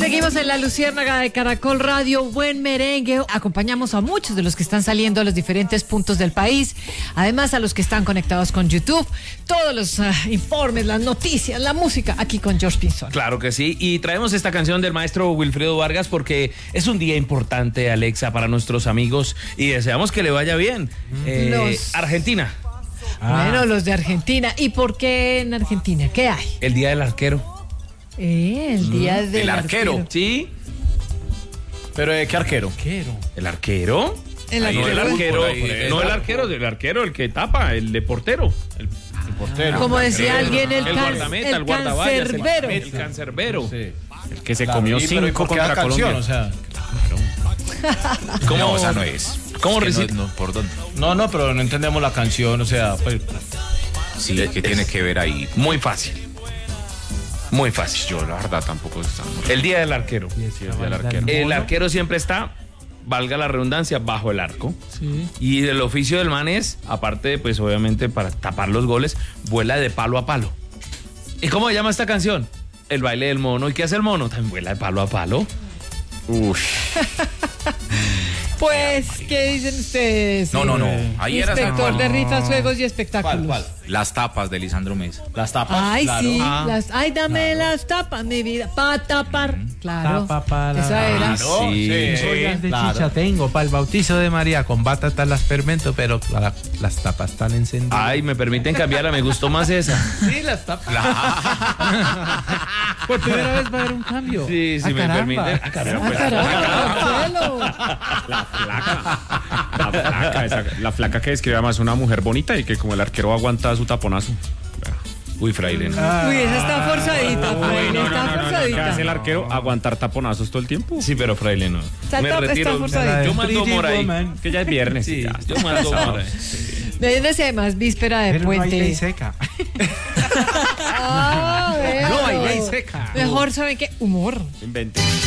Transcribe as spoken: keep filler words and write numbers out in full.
Seguimos en la Luciérnaga de Caracol Radio, buen merengue. Acompañamos a muchos de los que están saliendo a los diferentes puntos del país, además a los que están conectados con YouTube, todos los uh, informes, las noticias, la música, aquí con George Pinzón. Claro que sí, y traemos esta canción del maestro Wilfredo Vargas porque es un día importante, Alexa, para nuestros amigos y deseamos que le vaya bien. Eh, Los- Argentina, Ah. Bueno, los de Argentina. ¿Y por qué en Argentina? ¿Qué hay? el día del arquero. Eh, el día del el arquero. arquero. ¿Sí? ¿Pero de qué arquero? ¿El arquero? El Ahí No arquero. el arquero, Ahí, ahí, no el ahí. arquero, el arquero, el que tapa, el de portero. El, El portero. Como decía el- alguien, el, el can- guardameta, el, el guardaballas, el, cancerbero. el cancerbero. Sí. El que se Claro, comió y- pero ¿y cinco por qué contra la canción? Colombia. O sea, ¿Cómo? no, esa no es. ¿Cómo Es que reci- no, no, ¿por dónde? No, no, pero no entendemos la canción, o sea, pues, Sí, ¿qué tiene que ver ahí? Muy fácil. Muy fácil. Yo la verdad tampoco está muy... El día del arquero. del arquero. El arquero siempre está, valga la redundancia, bajo el arco. Y el oficio del man es, aparte de, pues obviamente para tapar los goles, vuela de palo a palo. ¿Y cómo se llama esta canción? El baile del mono. ¿Y qué hace el mono? También vuela de palo a palo. Uf. Pues, ¿qué dicen ustedes? No, no, no. Eh, Ahí era Inspector San de Juan. rifas, juegos y espectáculos. ¿cuál, cuál? Las tapas de Lisandro Mesa. Las tapas. Ay, claro. sí, Ah, las, ay, dame las tapas, mi vida, para tapar. Claro, Tapa para- esa era. Claro, Sí. sí, Ollas de claro. chicha tengo para el bautizo de María, con batatas las fermento, pero la- las tapas están encendidas. Ay, me permiten cambiarla, me gustó más esa. sí, las tapas. Por primera vez va a haber un cambio. Sí, sí, Ah, me caramba. permiten. Ah, caramba. Ah, caramba, cielo. Ah, La flaca, esa- la flaca que describe además una mujer bonita y que como el arquero aguanta su taponazo. Uy, fraile. no. Uy, esa está forzadita, fraile, está ¿Qué hace el forzadita. arquero? ¿Aguantar taponazos todo el tiempo? Sí, pero fraile no. Está Me top- está retiro. forzadito. Yo mando humor ahí. Que ya es viernes. Sí, ya. yo mando humor ahí. Me dice además víspera de Pero no hay ley puente. seca. Ah, bueno. No hay ley seca. Mejor saben qué humor. Inventé.